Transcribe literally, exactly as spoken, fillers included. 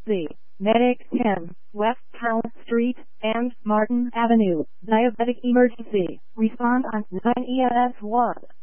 emergency. Medic ten, West Town Street and Martin Avenue. Diabetic emergency. Respond on nine E M S one.